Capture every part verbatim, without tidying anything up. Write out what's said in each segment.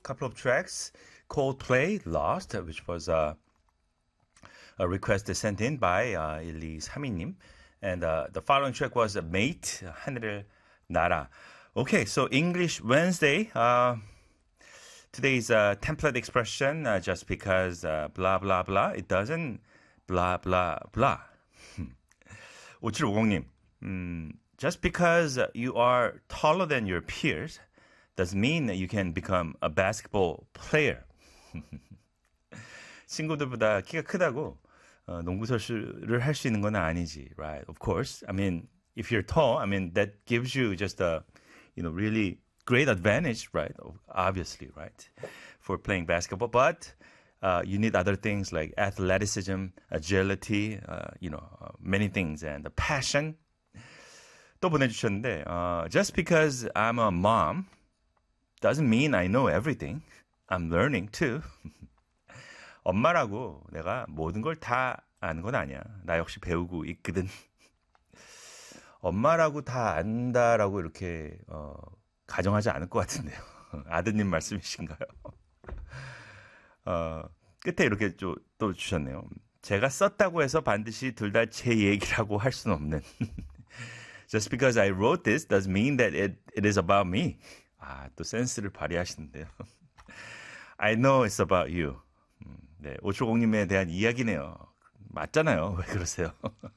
couple of tracks. Coldplay, Lost, which was uh, a request sent in by uh, 일이삼이님. And uh, the following track was Mate, 하늘을 날아. Okay, so English Wednesday. Uh, today's uh, template expression, uh, just because uh, blah, blah, blah, it doesn't blah, blah, blah. 오칠오공님, um, just because you are taller than your peers doesn't mean that you can become a basketball player. 친구들보다 키가 크다고 어, 농구 선수를 할 수 있는 건 아니지, right? Of course. I mean, if you're tall, I mean, that gives you just a, you know, really great advantage, right? Obviously, right? For playing basketball. But uh, you need other things like athleticism, agility, uh, you know, uh, many things, and the passion. 또 보내주셨는데, uh, just because I'm a mom doesn't mean I know everything. I'm learning too. 엄마라고 내가 모든 걸 다 아는 건 아니야. 나 역시 배우고 있거든. 엄마라고 다 안다라고 이렇게 어, 가정하지 않을 것 같은데요. 아드님 말씀이신가요? 어, 끝에 이렇게 또, 또 주셨네요. 제가 썼다고 해서 반드시 둘 다 제 얘기라고 할 수는 없는. Just because I wrote this doesn't mean that it, it is about me. 아, 또 센스를 발휘하시는데요. I know it's about you. 네, 오초공님에 대한 이야기네요. 맞잖아요. 왜 그러세요?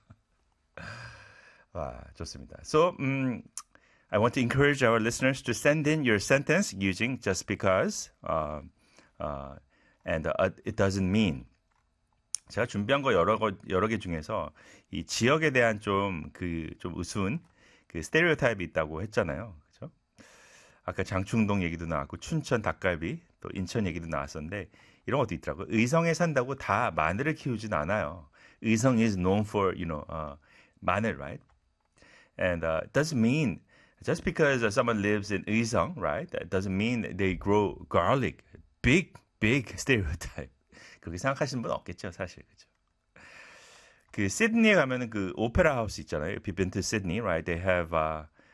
와, 좋습니다. So, um, I want to encourage our listeners to send in your sentence using just because, uh, uh, and uh, it doesn't mean. 제가 준비한 거 여러 거 여러 개 중에서 이 지역에 대한 좀 그 좀 우스운 그 스테레오타입이 있다고 했잖아요. 그렇죠? 아까 장충동 얘기도 나왔고 춘천 닭갈비 또 인천 얘기도 나왔었는데 이런 것도 있더라고요. 의성에 산다고 다 마늘을 키우진 않아요. 의성 is known for, you know, uh, 마늘, right? And uh, it doesn't mean just because uh, someone lives in 의성, right? That doesn't mean they grow garlic. Big, big stereotype. 그렇게 생각하시는 분 없겠죠, 사실. 그죠? 그 시드니에 가면은 그 오페라 하우스 있잖아요. If you've been to Sydney, right? They have uh,